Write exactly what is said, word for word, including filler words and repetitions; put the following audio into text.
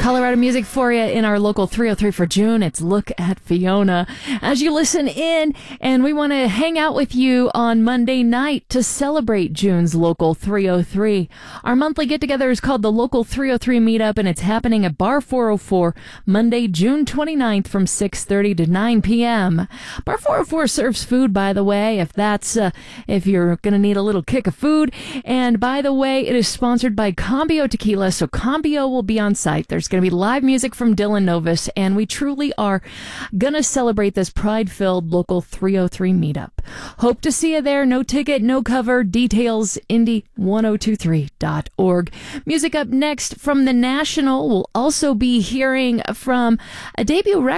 Colorado music for you in our local three oh three for June. It's Look at Fiona. As you listen in, and we want to hang out with you on Monday night to celebrate June's local three oh three. Our monthly get-together is called the Local three oh three Meetup, and it's happening at Bar four oh four Monday, June twenty-ninth from six thirty to nine p.m. Bar four oh four serves food, by the way, if that's uh, if you're going to need a little kick of food. And by the way, it is sponsored by Cambio Tequila, so Cambio will be on site. There's going to be live music from Dylan Novus, and we truly are going to celebrate this pride-filled local three oh three meetup. Hope to see you there. No ticket, no cover. Details, indy ten twenty-three dot org. Music up next from The National. We'll also be hearing from a debut record